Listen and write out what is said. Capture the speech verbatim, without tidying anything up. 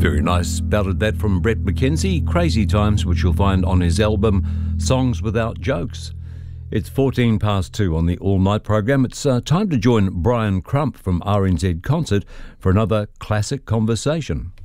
Very nice ballad that from Brett McKenzie, Crazy Times, which you'll find on his album Songs Without Jokes. It's fourteen past two on the All Night program. It's uh, time to join Brian Crump from R N Z Concert for another classic conversation.